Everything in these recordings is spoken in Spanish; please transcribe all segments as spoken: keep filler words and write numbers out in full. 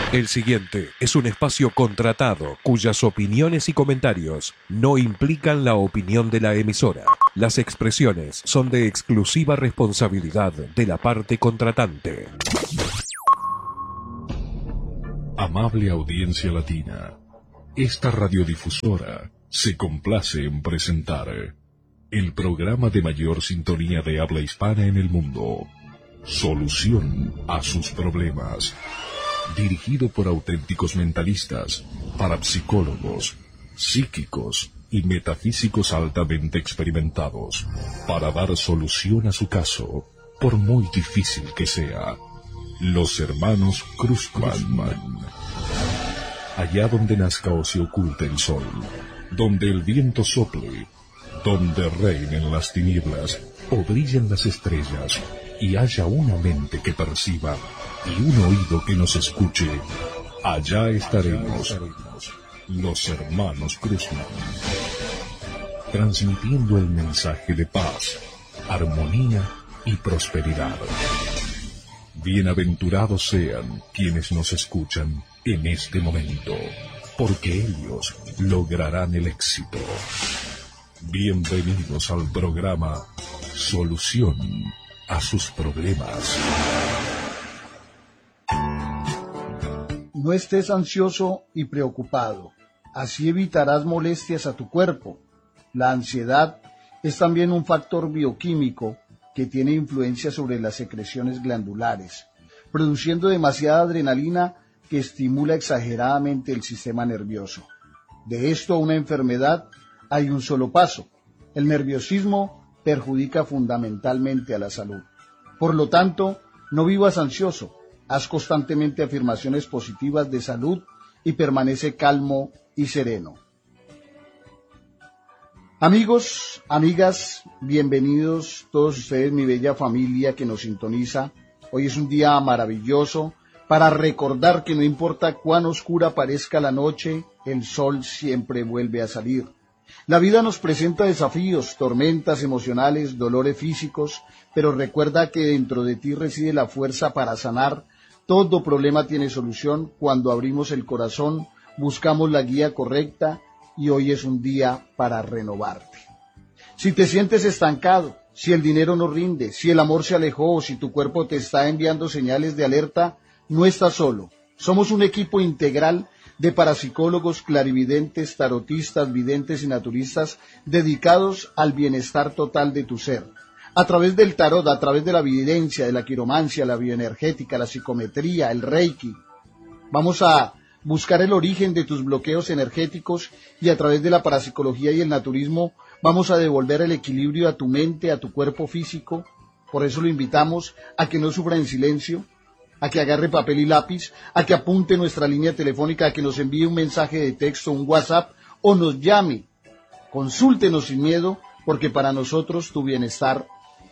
El siguiente es un espacio contratado cuyas opiniones y comentarios no implican la opinión de la emisora. Las expresiones son de exclusiva responsabilidad de la parte contratante. Amable audiencia latina, esta radiodifusora se complace en presentar el programa de mayor sintonía de habla hispana en el mundo, Solución a sus problemas, dirigido por auténticos mentalistas, parapsicólogos, psíquicos y metafísicos altamente experimentados, para dar solución a su caso, por muy difícil que sea. Los hermanos Cruzman. Allá donde nazca o se oculte el sol, donde el viento sople, donde reinen las tinieblas o brillen las estrellas, y haya una mente que perciba y un oído que nos escuche, allá estaremos, los hermanos Cruzman, transmitiendo el mensaje de paz, armonía y prosperidad. Bienaventurados sean quienes nos escuchan en este momento, porque ellos lograrán el éxito. Bienvenidos al programa Solución a sus problemas. No estés ansioso y preocupado, así evitarás molestias a tu cuerpo. La ansiedad es también un factor bioquímico que tiene influencia sobre las secreciones glandulares, produciendo demasiada adrenalina que estimula exageradamente el sistema nervioso. De esto a una enfermedad hay un solo paso. El nerviosismo perjudica fundamentalmente a la salud. Por lo tanto, no vivas ansioso, haz constantemente afirmaciones positivas de salud y permanece calmo y sereno. Amigos, amigas, bienvenidos todos ustedes, mi bella familia que nos sintoniza. Hoy es un día maravilloso para recordar que no importa cuán oscura parezca la noche, el sol siempre vuelve a salir. La vida nos presenta desafíos, tormentas emocionales, dolores físicos, pero recuerda que dentro de ti reside la fuerza para sanar. Todo problema tiene solución cuando abrimos el corazón, buscamos la guía correcta y hoy es un día para renovarte. Si te sientes estancado, si el dinero no rinde, si el amor se alejó o si tu cuerpo te está enviando señales de alerta, no estás solo. Somos un equipo integral de parapsicólogos, clarividentes, tarotistas, videntes y naturistas dedicados al bienestar total de tu ser. A través del tarot, a través de la evidencia, de la quiromancia, la bioenergética, la psicometría, el reiki, vamos a buscar el origen de tus bloqueos energéticos y a través de la parapsicología y el naturismo vamos a devolver el equilibrio a tu mente, a tu cuerpo físico. Por eso lo invitamos a que no sufra en silencio, a que agarre papel y lápiz, a que apunte nuestra línea telefónica, a que nos envíe un mensaje de texto, un WhatsApp o nos llame. Consúltenos sin miedo, porque para nosotros tu bienestar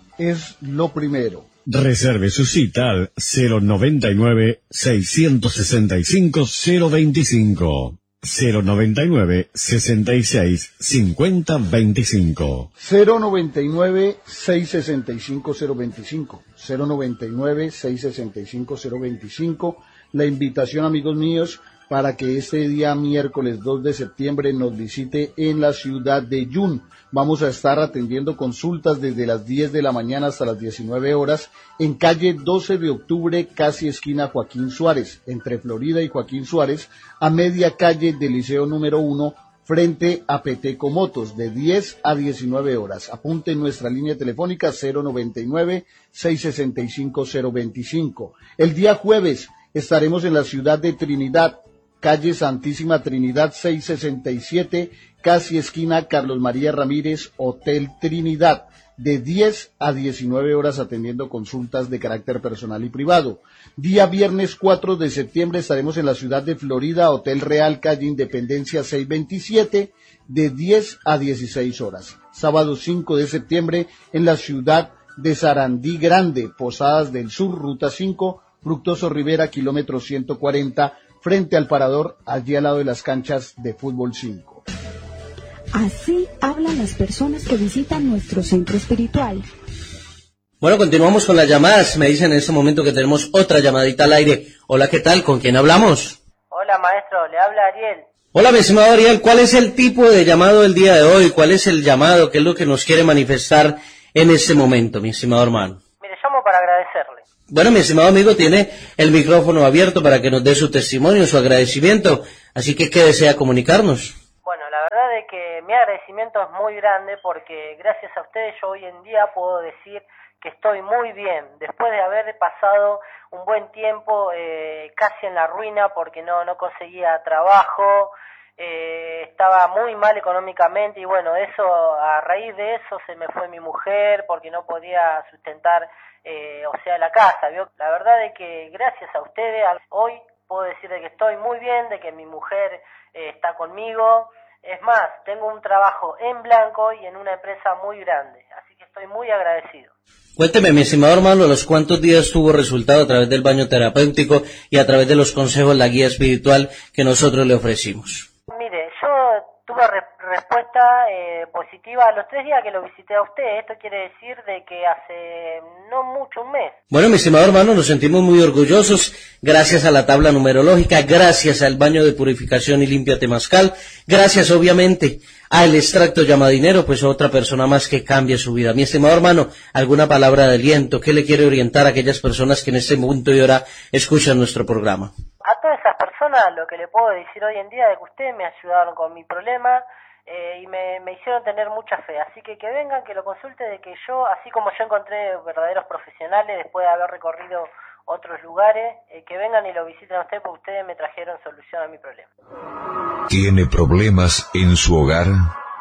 es lo primero. Reserve su cita al cero noventa y nueve, seiscientos sesenta y cinco, cero veinticinco. cero noventa y nueve, sesenta y seis, cincuenta veinticinco. cero noventa y nueve, seiscientos sesenta y cinco, cero veinticinco. cero noventa y nueve, seiscientos sesenta y cinco, cero veinticinco. La invitación, amigos míos, para que este día miércoles dos de septiembre nos visite en la ciudad de Yun. Vamos a estar atendiendo consultas desde las diez de la mañana hasta las diecinueve horas en calle doce de octubre, casi esquina Joaquín Suárez, entre Florida y Joaquín Suárez, a media calle del Liceo número uno, frente a Peteco Motos, de diez a diecinueve horas. Apunte en nuestra línea telefónica cero noventa y nueve, seiscientos sesenta y cinco, cero veinticinco. El día jueves estaremos en la ciudad de Trinidad, calle Santísima Trinidad seiscientos sesenta y siete, casi esquina Carlos María Ramírez, Hotel Trinidad, de diez a diecinueve horas atendiendo consultas de carácter personal y privado. Día viernes cuatro de septiembre estaremos en la ciudad de Florida, Hotel Real, calle Independencia seiscientos veintisiete, de diez a dieciséis horas. Sábado cinco de septiembre en la ciudad de Sarandí Grande, Posadas del Sur, Ruta cinco, Fructuoso Rivera, kilómetro ciento cuarenta, frente al parador, allí al lado de las canchas de fútbol cinco. Así hablan las personas que visitan nuestro centro espiritual. Bueno, continuamos con las llamadas. Me dicen en este momento que tenemos otra llamadita al aire. Hola, ¿qué tal? ¿Con quién hablamos? Hola, maestro, le habla Ariel. Hola, mi estimado Ariel, ¿cuál es el tipo de llamado del día de hoy? ¿Cuál es el llamado? ¿Qué es lo que nos quiere manifestar en este momento, mi estimado hermano? Mire, llamo para agradecerle. Bueno, mi estimado amigo, tiene el micrófono abierto para que nos dé su testimonio, su agradecimiento. Así que, ¿qué desea comunicarnos? Bueno, la verdad es que mi agradecimiento es muy grande porque gracias a ustedes yo hoy en día puedo decir que estoy muy bien. Después de haber pasado un buen tiempo eh, casi en la ruina porque no, no conseguía trabajo, eh, estaba muy mal económicamente y bueno, eso a raíz de eso se me fue mi mujer porque no podía sustentar eh, o sea la casa, ¿vio? La verdad es que gracias a ustedes hoy puedo decir de que estoy muy bien, de que mi mujer eh, está conmigo. Es más, tengo un trabajo en blanco y en una empresa muy grande, así que estoy muy agradecido. Cuénteme, mi estimado hermano, ¿a los cuántos días tuvo resultado a través del baño terapéutico y a través de los consejos, la guía espiritual que nosotros le ofrecimos? Mire, yo tuve re respuesta eh, positiva a los tres días que lo visité a usted. Esto quiere decir de que hace no mucho, un mes. Bueno, mi estimado hermano, nos sentimos muy orgullosos gracias a la tabla numerológica, gracias al baño de purificación y limpia temazcal, gracias obviamente al extracto llamadinero, pues otra persona más que cambia su vida. Mi estimado hermano, alguna palabra de aliento, ¿qué le quiere orientar a aquellas personas que en este punto y hora escuchan nuestro programa? A todas esas personas lo que le puedo decir hoy en día es que ustedes me ayudaron con mi problema eh, y me, me hicieron tener mucha fe, así que que vengan, que lo consulte, de que yo, así como yo encontré verdaderos profesionales después de haber recorrido otros lugares, eh, que vengan y lo visiten a usted porque ustedes me trajeron solución a mi problema. ¿Tiene problemas en su hogar?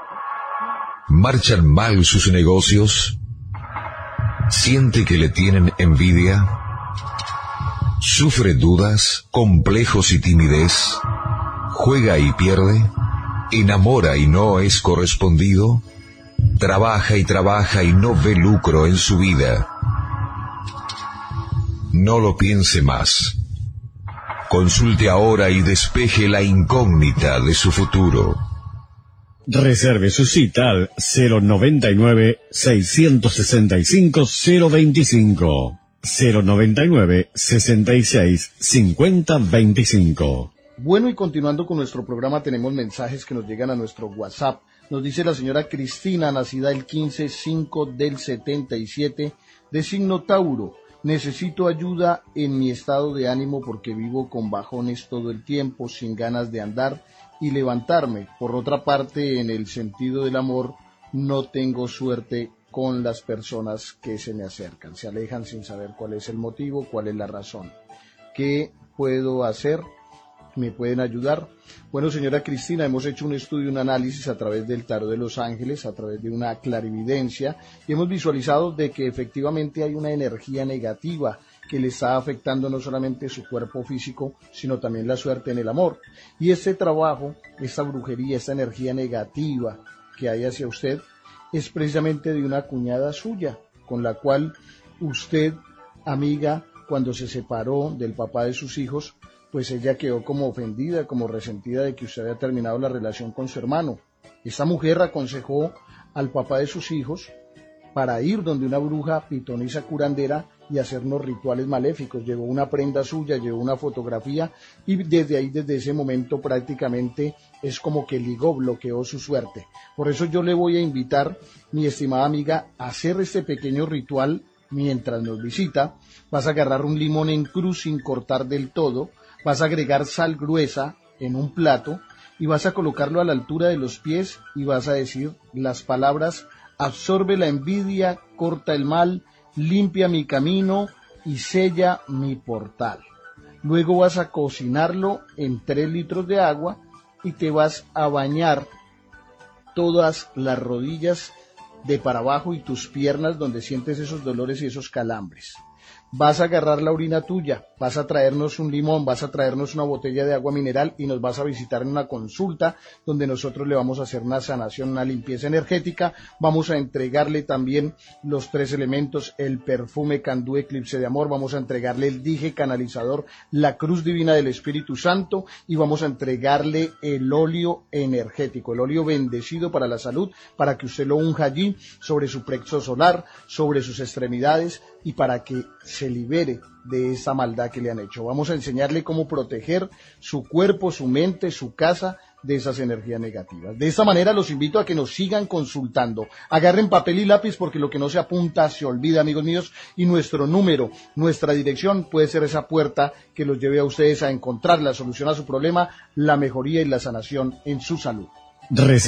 ¿Marchan mal sus negocios? ¿Siente que le tienen envidia? ¿Sufre dudas, complejos y timidez? ¿Juega y pierde? ¿Enamora y no es correspondido? ¿Trabaja y trabaja y no ve lucro en su vida? No lo piense más. Consulte ahora y despeje la incógnita de su futuro. Reserve su cita al cero noventa y nueve, seiscientos sesenta y cinco, cero veinticinco. cero noventa y nueve, sesenta y seis, cincuenta veinticinco. Bueno, y continuando con nuestro programa, tenemos mensajes que nos llegan a nuestro WhatsApp. Nos dice la señora Cristina, nacida el quince cinco del setenta y siete, de signo Tauro. Necesito ayuda en mi estado de ánimo porque vivo con bajones todo el tiempo, sin ganas de andar y levantarme. Por otra parte, en el sentido del amor, no tengo suerte con las personas que se me acercan. Se alejan sin saber cuál es el motivo, cuál es la razón. ¿Qué puedo hacer? ¿Me pueden ayudar? Bueno, señora Cristina, hemos hecho un estudio, un análisis a través del tarot de los ángeles, a través de una clarividencia, y hemos visualizado de que efectivamente hay una energía negativa que le está afectando no solamente su cuerpo físico, sino también la suerte en el amor. Y este trabajo, esta brujería, esta energía negativa que hay hacia usted, es precisamente de una cuñada suya, con la cual usted, amiga, cuando se separó del papá de sus hijos, pues ella quedó como ofendida, como resentida de que usted había terminado la relación con su hermano. Esta mujer aconsejó al papá de sus hijos para ir donde una bruja pitonisa curandera y hacernos rituales maléficos. Llevó una prenda suya, llevó una fotografía y desde ahí, desde ese momento prácticamente es como que ligó, bloqueó su suerte. Por eso yo le voy a invitar, mi estimada amiga, a hacer este pequeño ritual mientras nos visita. Vas a agarrar un limón en cruz sin cortar del todo, vas a agregar sal gruesa en un plato y vas a colocarlo a la altura de los pies y vas a decir las palabras: absorbe la envidia, corta el mal, limpia mi camino y sella mi portal. Luego vas a cocinarlo en tres litros de agua y te vas a bañar todas las rodillas de para abajo y tus piernas donde sientes esos dolores y esos calambres. Vas a agarrar la orina tuya, vas a traernos un limón, vas a traernos una botella de agua mineral y nos vas a visitar en una consulta donde nosotros le vamos a hacer una sanación, una limpieza energética. Vamos a entregarle también los tres elementos, el perfume Candú Eclipse de Amor, vamos a entregarle el dije canalizador, la cruz divina del Espíritu Santo y vamos a entregarle el óleo energético, el óleo bendecido para la salud, para que usted lo unja allí sobre su plexo solar, sobre sus extremidades y para que se libere de esa maldad que le han hecho. Vamos a enseñarle cómo proteger su cuerpo, su mente, su casa de esas energías negativas. De esta manera los invito a que nos sigan consultando. Agarren papel y lápiz porque lo que no se apunta se olvida, amigos míos, y nuestro número, nuestra dirección puede ser esa puerta que los lleve a ustedes a encontrar la solución a su problema, la mejoría y la sanación en su salud.